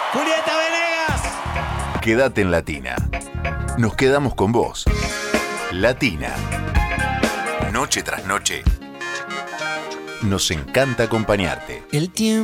Julieta Venegas. Quédate en Latina. Nos quedamos con vos. Latina. Noche tras noche. Nos encanta acompañarte. El tiempo